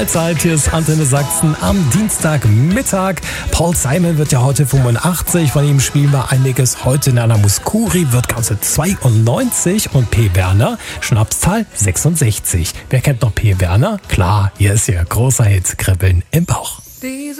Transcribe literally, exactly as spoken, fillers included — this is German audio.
Mahlzeit, hier ist Antenne Sachsen am Dienstagmittag. Paul Simon wird ja heute fünfundachtzig, von ihm spielen wir einiges. Heute Nana Mouskouri wird ganze zweiundneunzig und P. Werner, Schnapszahl sechsundsechzig. Wer kennt noch P. Werner? Klar, hier ist ihr großer Hit, Kribbeln im Bauch.